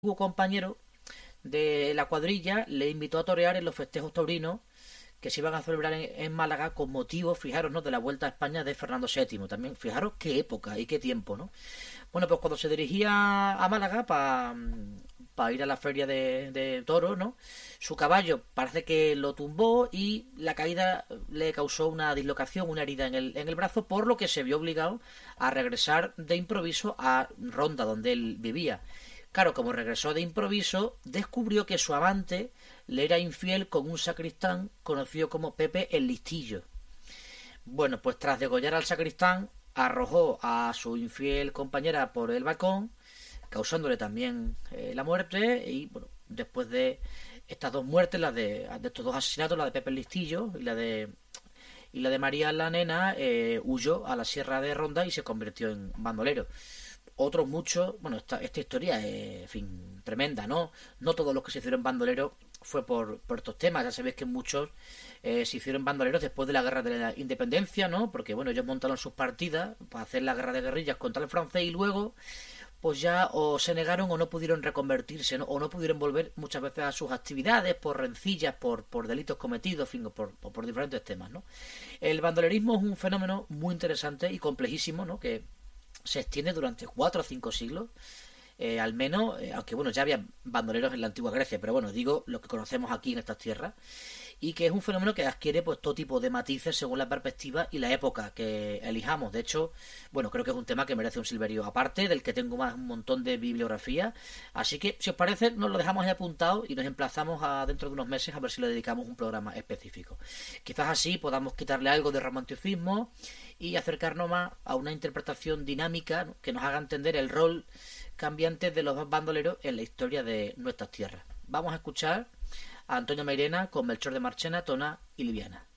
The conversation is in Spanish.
compañero de la cuadrilla le invitó a torear en los festejos taurinos que se iban a celebrar en Málaga con motivo, fijaros, ¿no?, de la Vuelta a España de Fernando VII. También, fijaros qué época y qué tiempo, ¿no? Bueno, pues cuando se dirigía a Málaga para ir a la feria de toros, ¿no? Su caballo parece que lo tumbó y la caída le causó una dislocación, una herida en el brazo, por lo que se vio obligado a regresar de improviso a Ronda, donde él vivía. Claro, como regresó de improviso, descubrió que su amante le era infiel con un sacristán conocido como Pepe el Listillo. Bueno, pues tras degollar al sacristán, arrojó a su infiel compañera por el balcón, causándole también la muerte. Y bueno, después de estas dos muertes, de estos dos asesinatos, la de Pepe el Listillo y la de María la Nena, huyó a la Sierra de Ronda y se convirtió en bandolero. Otros muchos, bueno, esta historia es, en fin, tremenda, ¿no? No todos los que se hicieron bandoleros fue por estos temas. Ya sabéis que muchos se hicieron bandoleros después de la guerra de la independencia, ¿no? Porque, bueno, ellos montaron sus partidas para hacer la guerra de guerrillas contra el francés y luego, pues ya o se negaron o no pudieron reconvertirse, ¿no? O no pudieron volver muchas veces a sus actividades por rencillas, por delitos cometidos, en fin, por diferentes temas, ¿no? El bandolerismo es un fenómeno muy interesante y complejísimo, ¿no? Que se extiende durante 4 o 5 siglos, al menos, aunque bueno, ya había bandoleros en la antigua Grecia, pero bueno, digo lo que conocemos aquí en estas tierras, y que es un fenómeno que adquiere pues todo tipo de matices según la perspectiva y la época que elijamos. De hecho, bueno, creo que es un tema que merece un silverio aparte, del que tengo más un montón de bibliografía, así que si os parece nos lo dejamos ahí apuntado y nos emplazamos a dentro de unos meses a ver si le dedicamos un programa específico. Quizás así podamos quitarle algo de romanticismo y acercarnos más a una interpretación dinámica, ¿no?, que nos haga entender el rol cambiante de los bandoleros en la historia de nuestras tierras. Vamos a escuchar a Antonio Mairena con Melchor de Marchena, Tona y Liviana.